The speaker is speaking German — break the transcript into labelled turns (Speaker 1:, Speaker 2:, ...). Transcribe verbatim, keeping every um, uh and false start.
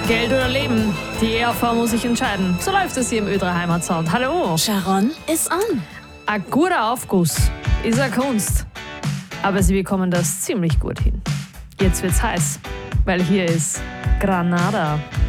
Speaker 1: Geld oder Leben? Die E R V muss sich entscheiden. So läuft es hier im Ö drei Heimatsound. Hallo.
Speaker 2: Sharon ist an.
Speaker 1: Ein guter Aufguss ist eine Kunst. Aber sie bekommen das ziemlich gut hin. Jetzt wird's heiß, weil hier ist Granada.